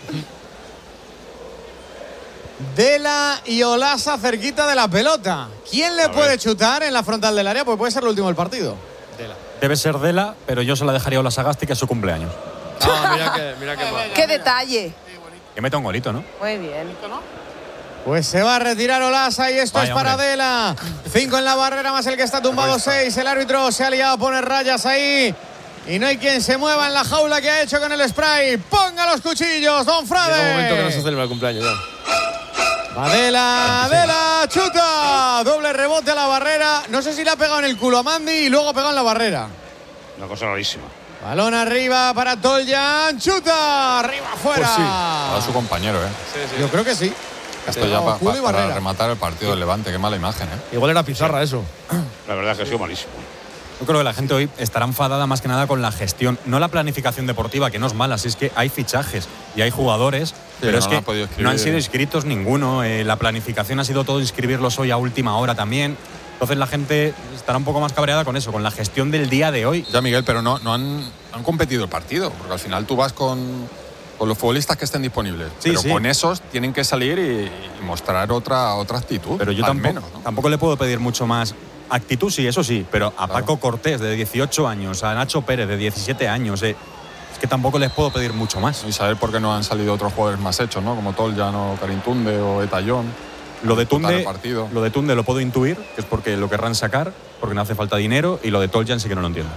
S6: Dela y Olasa cerquita de la pelota. ¿Quién le puede chutar en la frontal del área? Pues puede ser el último del partido.
S2: Dela.
S11: Debe ser Dela, pero yo se la dejaría a Ola Sagasti, que es su cumpleaños.
S2: Mira qué mal.
S4: ¡Qué detalle!
S11: Que meta un golito, ¿no?
S4: Muy bien.
S6: Pues se va a retirar Olasa y esto
S11: Vaya,
S6: es para
S11: hombre.
S6: Dela. 5 en la barrera más el que está tumbado, 6. El árbitro se ha liado a poner rayas ahí. Y no hay quien se mueva en la jaula que ha hecho con el spray. ¡Ponga los cuchillos, don Frade!
S2: Llega un momento que no se celebra el cumpleaños ya.
S6: Va Dela, chuta. Doble rebote a la barrera. No sé si le ha pegado en el culo a Mandy y luego ha pegado en la barrera.
S7: Una cosa rarísima.
S6: Balón arriba para Toljan. Chuta. Arriba, afuera.
S12: Pues sí, para su compañero, ¿eh?
S6: Yo creo que sí.
S12: Esto ya para rematar el partido del Levante. Qué mala imagen, ¿eh?
S2: Igual era pizarra eso.
S7: La verdad es que ha sido malísimo.
S11: Yo creo que la gente hoy estará enfadada más que nada con la gestión, no la planificación deportiva, que no es mala, si es que hay fichajes y hay jugadores, pero es que no han sido inscritos ninguno. La planificación ha sido todo inscribirlos hoy a última hora también. Entonces la gente estará un poco más cabreada con eso, con la gestión del día de hoy.
S12: Ya, Miguel, pero no han competido el partido, porque al final tú vas con los futbolistas que estén disponibles.
S11: Sí,
S12: pero
S11: sí.
S12: con esos tienen que salir y mostrar otra actitud.
S11: Pero yo tampoco le puedo pedir mucho más Actitud sí, eso sí, pero a Paco Cortés de 18 años, a Nacho Pérez de 17 años, es que tampoco les puedo pedir mucho más.
S12: Y saber por qué no han salido otros jugadores más hechos, ¿no? Como Toljan o Karim Tunde o Etayón.
S11: Lo de Tunde lo puedo intuir, que es porque lo querrán sacar, porque no hace falta dinero, y lo de Toljan sí que no lo entiendo.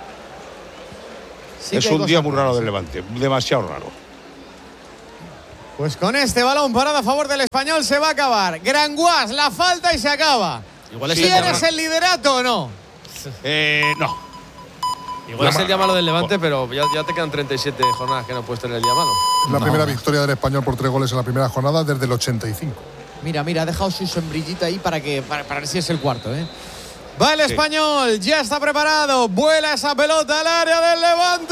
S7: Sí, es un día muy raro del Levante, demasiado raro.
S6: Pues con este balón parado a favor del Español se va a acabar. Granguas, la falta y se acaba. ¿Quieres el liderato o no?
S7: No.
S2: Igual es el día malo del Levante, pero ya te quedan 37 jornadas que no puedes tener el día malo.
S3: La primera victoria del Español por 3 goles en la primera jornada desde el 85.
S6: Mira, ha dejado su sombrillita ahí para ver si es el cuarto, ¿eh? Va el Español, ya está preparado. Vuela esa pelota al área del Levante,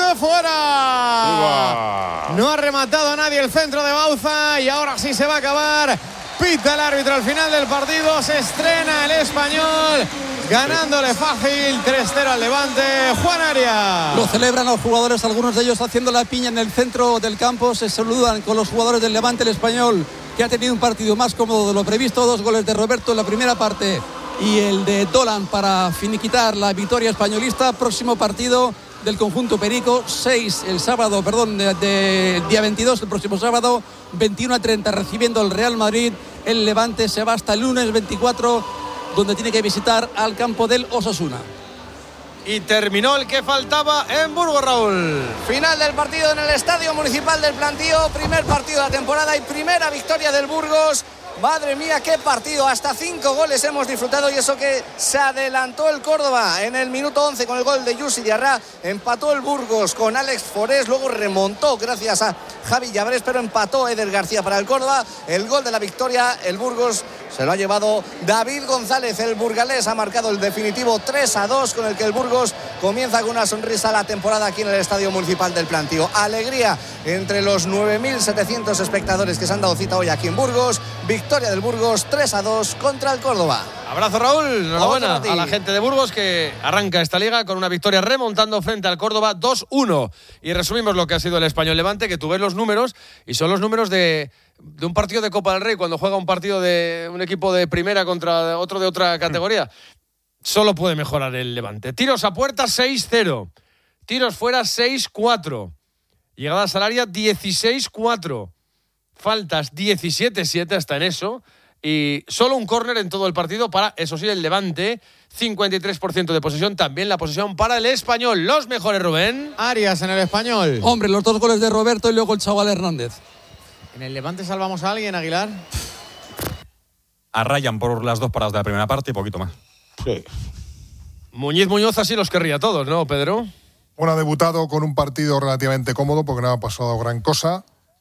S6: fuera. No ha rematado nadie el centro de Bauza y ahora sí se va a acabar. Pita el árbitro al final del partido. Se estrena el Español, ganándole fácil 3-0 al Levante. Juan Arias.
S5: Lo celebran los jugadores, algunos de ellos haciendo la piña en el centro del campo. Se saludan con los jugadores del Levante. El Español, que ha tenido un partido más cómodo de lo previsto. 2 goles de Roberto en la primera parte y el de Dolan para finiquitar la victoria españolista. Próximo partido del conjunto perico, 6 el sábado, del día 22, el próximo sábado, 21:30, recibiendo el Real Madrid. El Levante se va hasta el lunes 24, donde tiene que visitar al campo del Osasuna.
S2: Y terminó el que faltaba en Burgos, Raúl.
S16: Final del partido en el Estadio Municipal del Plantío, primer partido de la temporada y primera victoria del Burgos. Madre mía, qué partido, hasta 5 goles hemos disfrutado, y eso que se adelantó el Córdoba en el minuto 11 con el gol de Yusi Diarra. Empató el Burgos con Alex Forés, luego remontó gracias a Javi Llabrés, pero empató Eder García para el Córdoba. El gol de la victoria, el Burgos se lo ha llevado David González, el burgalés ha marcado el definitivo 3-2, con el que el Burgos comienza con una sonrisa la temporada aquí en el Estadio Municipal del Plantío. Alegría entre los 9.700 espectadores que se han dado cita hoy aquí en Burgos. Victoria del Burgos 3-2 contra el Córdoba.
S2: Abrazo, Raúl, enhorabuena a la gente de Burgos, que arranca esta liga con una victoria remontando frente al Córdoba 2-1. Y resumimos lo que ha sido el Español Levante, que tú ves los números y son los números de un partido de Copa del Rey, cuando juega un partido de un equipo de primera contra otro de otra categoría. Solo puede mejorar el Levante. Tiros a puerta 6-0, tiros fuera 6-4, llegadas al área 16-4, faltas 17-7, hasta en eso, y solo un córner en todo el partido para, eso sí, el Levante. 53% de posesión, también la posesión para el Español. Los mejores, Rubén.
S6: Arias en el Español.
S5: Hombre, los 2 goles de Roberto y luego el chaval Hernández.
S6: ¿En el Levante salvamos a alguien, Aguilar?
S11: A Ryan por las 2 paradas de la primera parte y poquito más.
S7: Sí.
S2: Muñoz así los querría todos, ¿no, Pedro?
S3: Bueno, ha debutado con un partido relativamente cómodo porque no ha pasado gran cosa.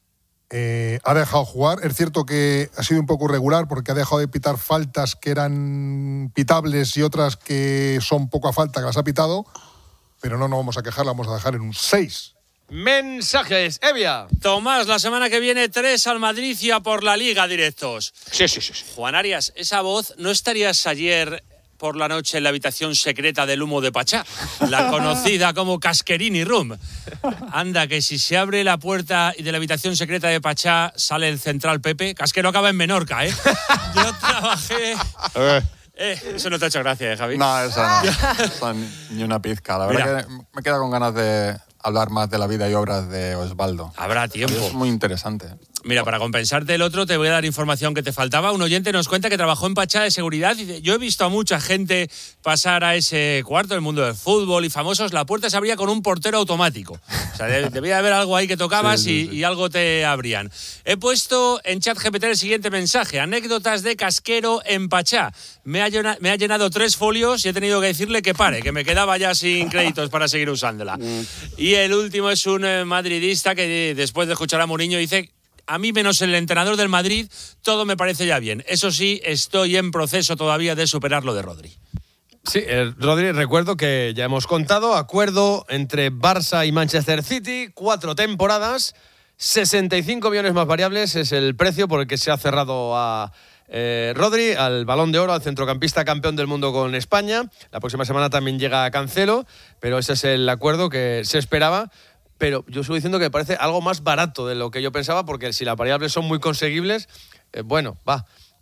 S3: Ha dejado jugar. Es cierto que ha sido un poco irregular porque ha dejado de pitar faltas que eran pitables y otras que son poco a falta que las ha pitado. Pero no nos vamos a quejar, la vamos a dejar en un 6.
S2: Mensajes, Evia.
S20: Tomás, la semana que viene 3 al Madrid y a por la Liga directos.
S7: Sí.
S20: Juan Arias, esa voz, ¿no estarías ayer por la noche en la habitación secreta del humo de Pachá, la conocida como Casquerini Room? Anda, que si se abre la puerta de la habitación secreta de Pachá sale el central Pepe. Casquero acaba en Menorca, ¿eh? Yo trabajé... eso no te ha hecho gracia, Javi.
S12: No, esa ni una pizca. La verdad que me queda con ganas de hablar más de la vida y obras de Osvaldo.
S20: Habrá tiempo.
S12: Es muy interesante.
S20: Mira, para compensarte el otro, te voy a dar información que te faltaba. Un oyente nos cuenta que trabajó en Pachá de seguridad y dice: yo he visto a mucha gente pasar a ese cuarto del mundo del fútbol y famosos. La puerta se abría con un portero automático. O sea, debía haber algo ahí que tocabas sí. Y algo te abrían. He puesto en ChatGPT el siguiente mensaje: anécdotas de casquero en Pachá. Me ha llenado 3 folios y he tenido que decirle que pare, que me quedaba ya sin créditos para seguir usándola. Y el último es un madridista que después de escuchar a Mourinho dice: a mí, menos el entrenador del Madrid, todo me parece ya bien. Eso sí, estoy en proceso todavía de superar lo de Rodri.
S2: Sí, Rodri, recuerdo que ya hemos contado, acuerdo entre Barça y Manchester City, 4 temporadas, 65 millones más variables es el precio por el que se ha cerrado a Rodri, al Balón de Oro, al centrocampista campeón del mundo con España. La próxima semana también llega Cancelo, pero ese es el acuerdo que se esperaba. Pero yo sigo diciendo que me parece algo más barato de lo que yo pensaba, porque si las variables son muy conseguibles, bueno, va.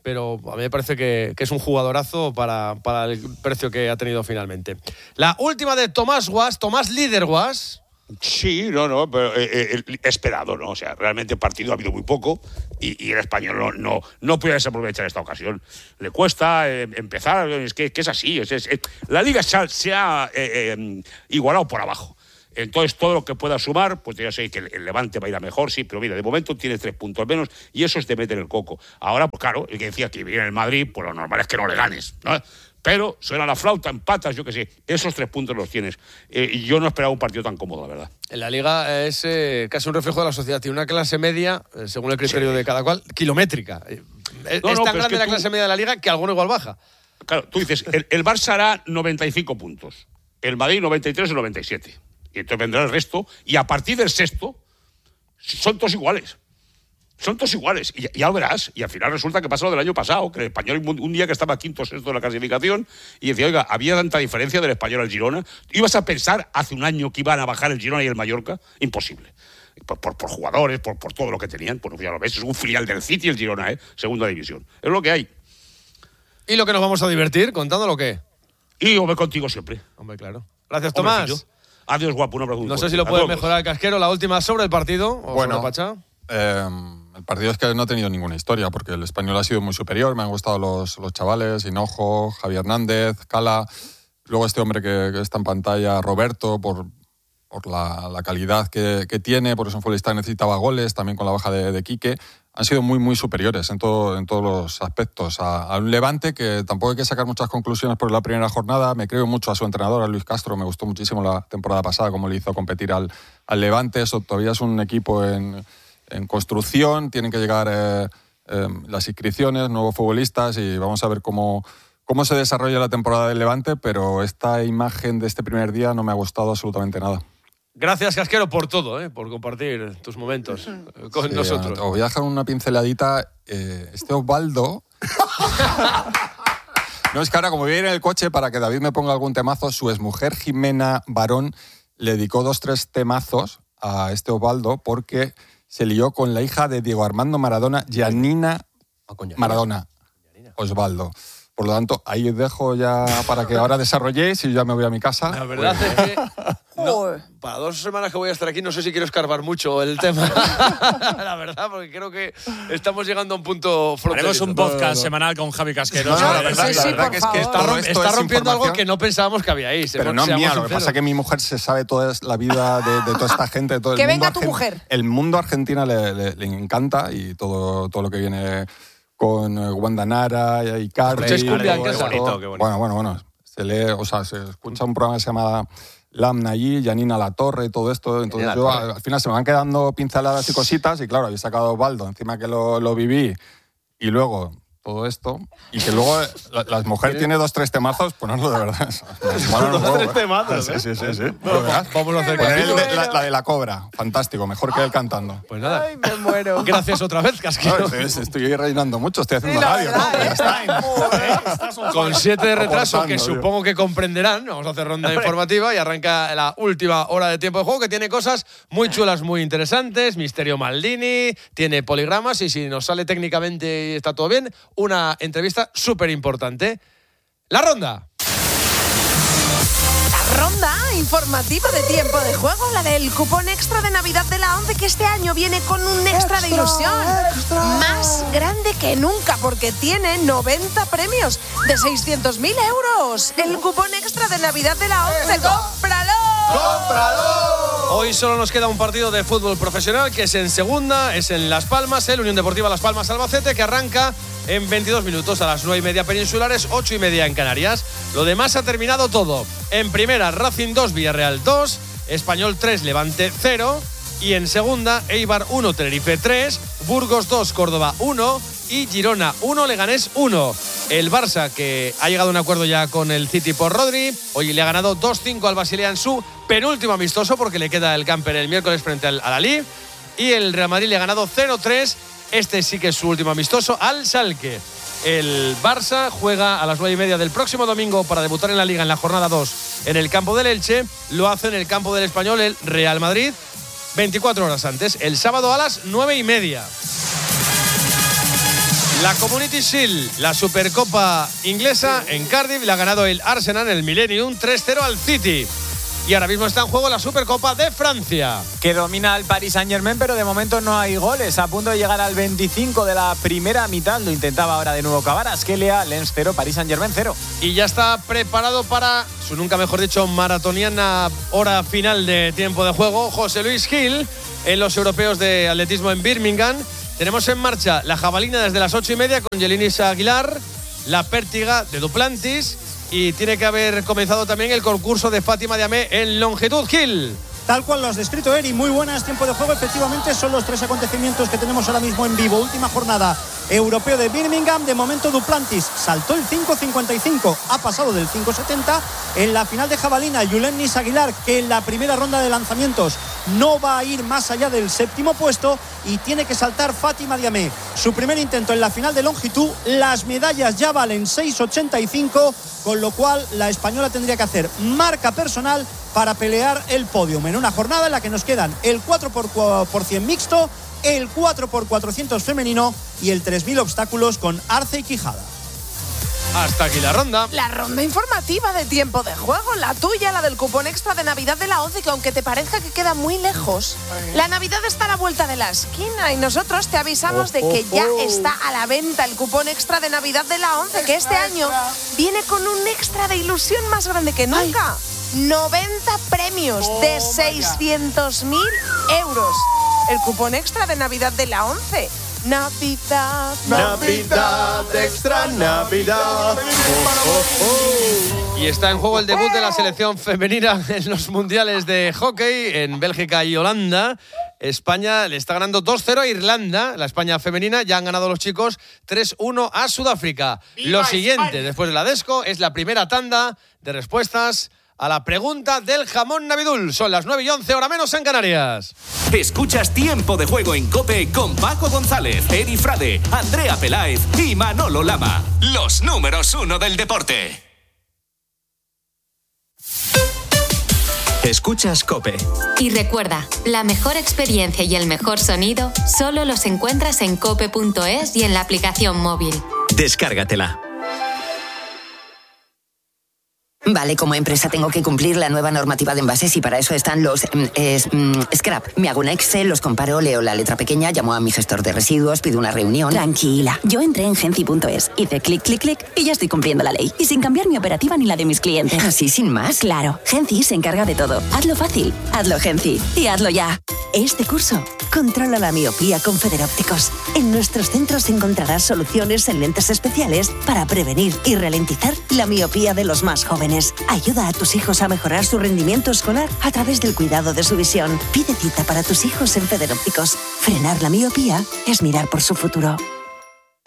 S2: pero a mí me parece que es un jugadorazo para el precio que ha tenido finalmente. La última de Tomás Guas, Tomás Líder Guas.
S7: Sí, pero esperado, ¿no? O sea, realmente partido ha habido muy poco y el Español no puede desaprovechar esta ocasión. Le cuesta empezar, es que es así. La Liga se ha igualado por abajo. Entonces, todo lo que pueda sumar, pues ya sé que el Levante va a ir a mejor, sí, pero mira, de momento tiene 3 puntos menos y eso es de meter el coco. Ahora, pues claro, el que decía que viene el Madrid, pues lo normal es que no le ganes, ¿no? Pero suena la flauta, empatas, yo qué sé, esos 3 puntos los tienes. Y yo no esperaba un partido tan cómodo, la verdad.
S2: En la Liga es casi un reflejo de la sociedad. Tiene una clase media, según el criterio de cada cual, kilométrica. Es tan grande la clase media de la Liga que alguno igual baja.
S7: Claro, tú dices, el Barça hará 95 puntos, el Madrid 93 o 97. Y entonces vendrá el resto, y a partir del sexto, son todos iguales. Son todos iguales, y ya lo verás. Y al final resulta que pasa lo del año pasado, que el Español un día que estaba quinto o sexto de la clasificación, y decía, oiga, había tanta diferencia del Español al Girona. ¿Ibas a pensar hace un año que iban a bajar el Girona y el Mallorca? Imposible. Por jugadores, por todo lo que tenían. Pues ya lo ves, es un filial del City el Girona, segunda división. Es lo que hay.
S2: ¿Y lo que nos vamos a divertir? ¿Contando lo qué?
S7: Y yo voy contigo siempre.
S2: Hombre, claro. Gracias, Tomás.
S7: Hombre, adiós, guapo, un abrazo.
S2: No sé si lo puede mejorar el Casquero. La última sobre el partido.
S12: Bueno,
S2: Pacha.
S12: El partido es que no ha tenido ninguna historia, porque el Español ha sido muy superior. Me han gustado los chavales, Hinojo, Javi Hernández, Cala. Luego este hombre que está en pantalla, Roberto, por la calidad que tiene, por eso un futbolista necesitaba goles, también con la baja de Quique. Han sido muy, muy superiores en todos los aspectos. A un Levante que tampoco hay que sacar muchas conclusiones por la primera jornada. Me creo mucho a su entrenador, a Luis Castro. Me gustó muchísimo la temporada pasada, cómo le hizo competir al Levante. Eso todavía es un equipo en construcción. Tienen que llegar las inscripciones, nuevos futbolistas, y vamos a ver cómo se desarrolla la temporada del Levante, pero esta imagen de este primer día no me ha gustado absolutamente nada.
S2: Gracias, Casquero, por todo, por compartir tus momentos con nosotros.
S12: Os voy a dejar una pinceladita. Este Osvaldo... No, es que ahora, como voy a ir en el coche, para que David me ponga algún temazo, su exmujer Jimena Barón le dedicó 2-3 temazos a este Osvaldo porque se lió con la hija de Diego Armando Maradona, Giannina Maradona. Osvaldo. Por lo tanto, ahí os dejo ya para que ahora desarrolléis y ya me voy a mi casa.
S2: La verdad es que para 2 semanas que voy a estar aquí no sé si quiero escarbar mucho el tema. La verdad, porque creo que estamos llegando a un punto fronterizo.
S20: Haremos un podcast semanal con Javi Casquero.
S12: La verdad que es que
S2: está rompiendo algo que no pensábamos que había ahí.
S12: Pero no es mía, lo que pasa es que mi mujer se sabe toda la vida de toda esta gente. Todo
S4: que venga tu mujer.
S12: El mundo argentino le encanta, y todo lo que viene con Wanda Nara y Icardi. Bueno. Se escucha un programa que se llama Lamna allí, Janina La Torre y todo esto. Entonces yo al final se me van quedando pinceladas y cositas, y claro, había sacado Osvaldo, encima que lo viví, y luego todo esto, y que luego la mujer tiene 2-3 temazos, ponerlo de verdad.
S2: 2-3 temazos,
S12: Sí.
S2: Vamos a hacer
S12: la de la cobra, fantástico, mejor que él cantando.
S2: Pues nada.
S4: Ay, me muero.
S2: Gracias otra vez, Casquero.
S12: Estoy rellenando mucho, estoy haciendo radio, ¿no?
S2: Con 7 de retraso, que supongo que comprenderán. Vamos a hacer ronda informativa y arranca la última hora de tiempo de juego, que tiene cosas muy chulas, muy interesantes. Misterio Maldini, tiene poligramas, y si nos sale técnicamente y está todo bien, una entrevista súper importante. La ronda
S4: informativa de tiempo de juego, la del cupón extra de Navidad de la ONCE, que este año viene con un extra de ilusión más grande que nunca, porque tiene 90 premios de 600.000 euros. El cupón extra de Navidad de la ONCE, ¡cómpralo!
S2: Hoy solo nos queda un partido de fútbol profesional, que es en segunda, es en Las Palmas, el Unión Deportiva Las Palmas Albacete, que arranca en 22 minutos a las 9:30 peninsulares, 8:30 en Canarias. Lo demás ha terminado todo. En primera, Racing 2, Villarreal 2, Español 3, Levante 0. Y en segunda, Eibar 1, Tenerife 3, Burgos 2, Córdoba 1 y Girona 1, Leganés 1. El Barça, que ha llegado a un acuerdo ya con el City por Rodri, hoy le ha ganado 2-5 al Basilea en su penúltimo amistoso, porque le queda el camper el miércoles frente al Alí. Y el Real Madrid le ha ganado 0-3, este sí que es su último amistoso, al Schalke. El Barça juega a las 9:30 del próximo domingo para debutar en la Liga en la jornada 2 en el campo del Elche. Lo hace en el campo del Español el Real Madrid 24 horas antes, el sábado a las 9:30. La Community Shield, la Supercopa inglesa en Cardiff, la ha ganado el Arsenal en el Millennium 3-0 al City. Y ahora mismo está en juego la Supercopa de Francia,
S8: que domina el Paris Saint-Germain, pero de momento no hay goles. A punto de llegar al 25 de la primera mitad. Lo intentaba ahora de nuevo Kvaratskhelia. Lens 0, Paris Saint-Germain 0.
S2: Y ya está preparado para su nunca mejor dicho maratoniana hora final de tiempo de juego José Luis Gil en los europeos de atletismo en Birmingham. Tenemos en marcha la jabalina desde las 8:30 con Yelinis Aguilar, la pértiga de Duplantis. Y tiene que haber comenzado también el concurso de Fátima Diamé en longitud. Gil.
S21: Tal cual lo has descrito, Eri. Muy buenas, tiempo de juego. Efectivamente, son los 3 acontecimientos que tenemos ahora mismo en vivo. Última jornada europeo de Birmingham. De momento, Duplantis saltó el 5.55. Ha pasado del 5.70. En la final de jabalina, Yelinis Aguilar, que en la primera ronda de lanzamientos no va a ir más allá del 7º puesto. Y tiene que saltar Fátima Diamé. Su primer intento en la final de longitud. Las medallas ya valen 6.85. Con lo cual, la española tendría que hacer marca personal para pelear el podium en una jornada en la que nos quedan el 4x100 mixto, el 4x400 femenino y el 3000 obstáculos con Arce y Quijada.
S2: Hasta aquí la ronda.
S4: La ronda informativa de tiempo de juego, la tuya, la del cupón extra de Navidad de la 11, que aunque te parezca que queda muy lejos, la Navidad está a la vuelta de la esquina y nosotros te avisamos de que ya está a la venta el cupón extra de Navidad de la 11, que este año viene con un extra de ilusión más grande que nunca. 90 premios de 600.000 euros. El cupón extra de Navidad de la 11. Navidad,
S1: Navidad, extra Navidad.
S2: Y está en juego el debut de la selección femenina en los mundiales de hockey en Bélgica y Holanda. España le está ganando 2-0 a Irlanda, la España femenina. Ya han ganado los chicos 3-1 a Sudáfrica. Lo siguiente, España, después de la Desco, es la primera tanda de respuestas a la pregunta del jamón Navidul. Son las 9:11, hora menos en Canarias.
S22: Escuchas Tiempo de Juego en COPE con Paco González, Eri Frade, Andrea Peláez y Manolo Lama. Los números 1 del deporte. Escuchas COPE.
S23: Y recuerda, la mejor experiencia y el mejor sonido solo los encuentras en cope.es y en la aplicación móvil.
S22: Descárgatela.
S24: Vale, como empresa tengo que cumplir la nueva normativa de envases y para eso están los scrap. Me hago un Excel, los comparo, leo la letra pequeña, llamo a mi gestor de residuos, pido una reunión.
S25: Tranquila, yo entré en Genci.es, hice clic, clic, clic y ya estoy cumpliendo la ley. Y sin cambiar mi operativa ni la de mis clientes.
S24: ¿Así sin más?
S25: Claro, Genci se encarga de todo. Hazlo fácil, hazlo Genci y hazlo ya.
S26: Este curso, controla la miopía con Federópticos. En nuestros centros encontrarás soluciones en lentes especiales para prevenir y ralentizar la miopía de los más jóvenes. Ayuda a tus hijos a mejorar su rendimiento escolar a través del cuidado de su visión. Pide cita para tus hijos en Federópticos. Frenar la miopía es mirar por su futuro.